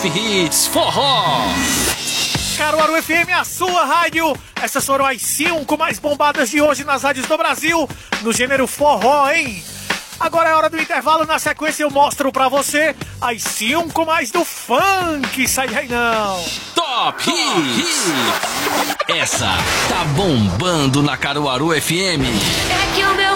Top Hits Forró. Caruaru FM, a sua rádio. Essas foram as 5 mais bombadas de hoje nas rádios do Brasil, no gênero forró, hein? Agora é hora do intervalo, na sequência eu mostro pra você as 5 mais do funk. Sai aí não. Top Hits. Essa tá bombando na Caruaru FM. É que o meu